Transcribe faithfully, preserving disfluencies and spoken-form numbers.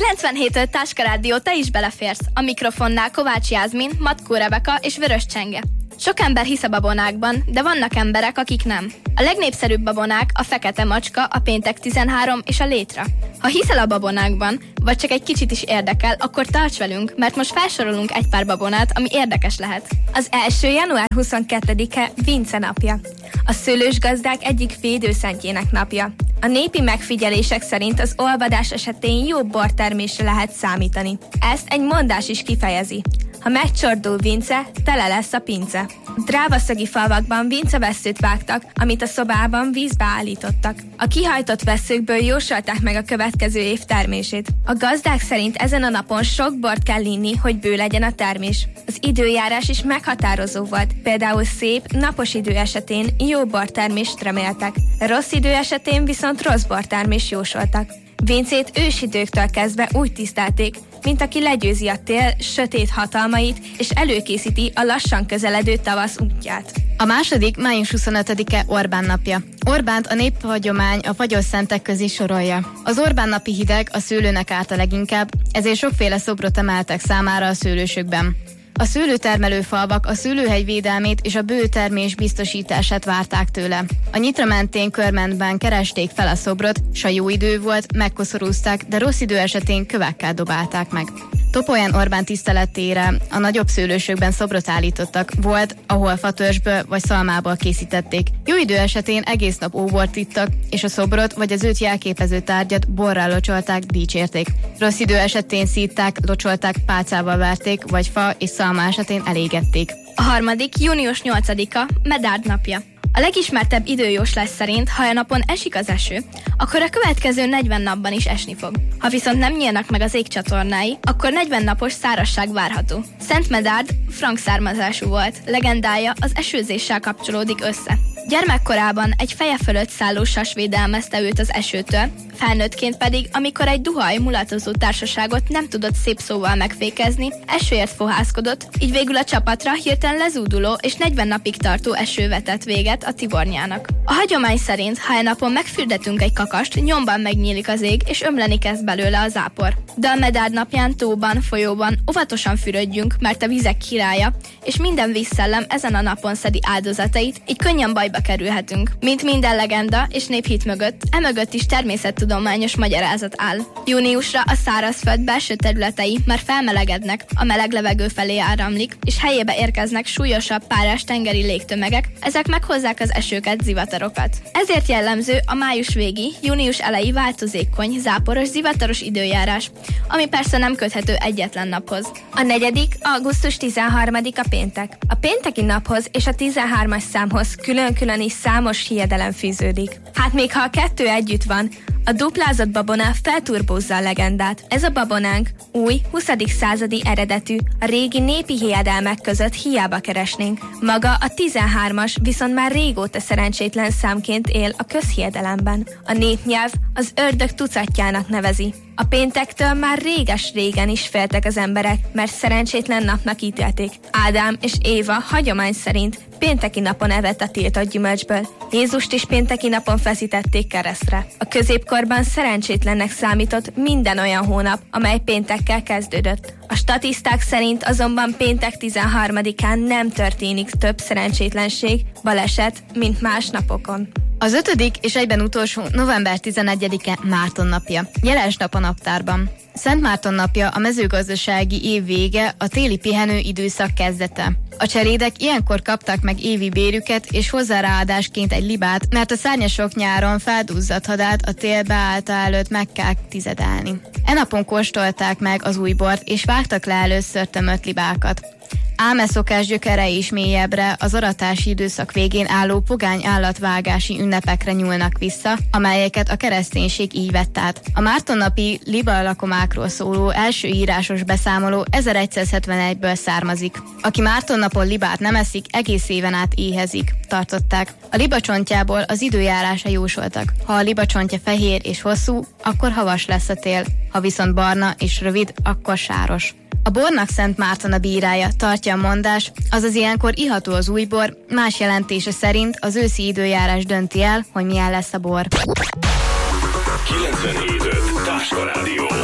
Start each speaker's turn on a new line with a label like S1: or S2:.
S1: kilencvenhét öt Táska Rádió, te is beleférsz. A mikrofonnál Kovács Jászmin, Matkó Rebeka és Vörös Csenge. Sok ember hisz a babonákban, de vannak emberek, akik nem. A legnépszerűbb babonák a fekete macska, a péntek tizenhárom és a létra. Ha hiszel a babonákban, vagy csak egy kicsit is érdekel, akkor tarts velünk, mert most felsorolunk egy pár babonát, ami érdekes lehet.
S2: Az első január huszonkettedike Vince napja. A szőlősgazdák egyik védőszentjének napja. A népi megfigyelések szerint az olvadás esetén jó bortermésre lehet számítani. Ezt egy mondás is kifejezi. Ha megcsordul Vince, tele lesz a pince. Drávaszögi falvakban vincevesszőt vágtak, amit a szobában vízbe állítottak. A kihajtott vesszőkből jósolták meg a következő év termését. A gazdák szerint ezen a napon sok bort kell inni, hogy bő legyen a termés. Az időjárás is meghatározó volt. Például szép, napos idő esetén jó bortermést reméltek. Rossz idő esetén viszont rossz bortermést jósoltak. Vincét ősidőktől kezdve úgy tisztelték, mint aki legyőzi a tél sötét hatalmait, és előkészíti a lassan közeledő tavasz útját.
S3: A második, május huszonötödike Orbán napja. Orbánt a néphagyomány a fagyos szentek közé sorolja. Az Orbán napi hideg a szőlőnek árt a leginkább, ezért sokféle szobrot emeltek számára a szőlősökben. A szőlőtermelő falvak a szőlőhely védelmét és a bő termés biztosítását várták tőle. A Nyitra mentén körmentben keresték fel a szobrot, s ha jó idő volt, megkoszorúzták, de rossz idő esetén kövekkel dobálták meg. Topolyán Orbán tiszteletére a nagyobb szőlősökben szobrot állítottak, volt, ahol fatörzsből vagy szalmából készítették. Jó idő esetén egész nap óbort ittak, és a szobrot vagy az őt jelképező tárgyat borral locsolták, dicsérték. Rossz idő esetén szítták, locsolták, pálcával verték, vagy fa és szalma esetén elégették.
S1: A harmadik, június nyolcadika Medárd napja. A legismertebb időjóslás szerint, ha a napon esik az eső, akkor a következő negyven napban is esni fog. Ha viszont nem nyílnak meg az égcsatornái, akkor negyven napos szárazság várható. Szent Medárd frank származású volt, legendája az esőzéssel kapcsolódik össze. Gyermekkorában egy feje fölött szálló sas védelmezte őt az esőtől, felnőttként pedig, amikor egy duhaj mulatozó társaságot nem tudott szép szóval megfékezni, esőért fohászkodott, így végül a csapatra hirtelen lezúduló és negyven napig tartó eső vetett véget a Tibornyának. A hagyomány szerint, ha egy napon megfürdetünk egy kakast, nyomban megnyílik az ég, és ömleni kezd belőle a zápor. De a Medárd napján tóban, folyóban óvatosan fürödjünk, mert a vizek királya, és minden vízszellem ezen a napon szedi áldozatait, így könnyen bajba kerülhetünk. Mint minden legenda és néphit mögött, emögött is természettudományos magyarázat áll. Júniusra a szárazföld belső területei már felmelegednek, a meleg levegő felé áramlik, és helyébe érkeznek súlyosabb párás tengeri légtömegek, ezek meghozzák az esőket, zivatarokat. Ezért jellemző a május végi, június elejé változékony, záporos, zivataros időjárás, ami persze nem köthető egyetlen naphoz.
S2: A negyedik, augusztus tizenharmadika péntek. A pénteki naphoz és a tizenhármas számhoz külön-külön is számos hiedelem fűződik. Hát még ha a kettő együtt van, a duplázott babona felturbózza a legendát. Ez a babonánk új, huszadik századi eredetű, a régi népi hiedelmek között hiába keresnénk. Maga a tizenhármas viszont már régóta szerencsétlen számként él a közhiedelemben. A népnyelv az ördög tucatjának nevezi. A péntektől már réges-régen is féltek az emberek, mert szerencsétlen napnak ítélték. Ádám és Éva hagyomány szerint pénteki napon evett a tiltott gyümölcsből. Jézust is pénteki napon feszítették keresztre. A középkorban szerencsétlennek számított minden olyan hónap, amely péntekkel kezdődött. A statiszták szerint azonban péntek tizenharmadikán nem történik több szerencsétlenség, baleset, mint más napokon.
S3: Az ötödik és egyben utolsó november tizenegyedike Márton napja. Jeles nap a naptárban. Szent Márton napja a mezőgazdasági év vége, a téli pihenő időszak kezdete. A cselédek ilyenkor kaptak meg évi bérüket és hozzáráadásként egy libát, mert a szárnyasok nyáron felduzzadt hadát a tél beállta előtt meg kell tizedelni. E napon kóstolták meg az új bort és vágtak le először tömött libákat. Ám e szokás gyökerei is mélyebbre, az aratási időszak végén álló pogány állatvágási ünnepekre nyúlnak vissza, amelyeket a kereszténység így vett át. A mártonnapi liba lakomákról szóló első írásos beszámoló ezeregyszázhetvenegyből származik. Aki mártonnapon libát nem eszik, egész éven át éhezik, tartották. A liba csontjából az időjárása jósoltak. Ha a liba csontja fehér és hosszú, akkor havas lesz a tél, ha viszont barna és rövid, akkor sáros. A bornak Szent Márton a bírája, tartja a mondás, azaz ilyenkor iható az új bor, más jelentése szerint az őszi időjárás dönti el, hogy milyen lesz a bor.
S4: kilencvenhét öt Táska Rádió.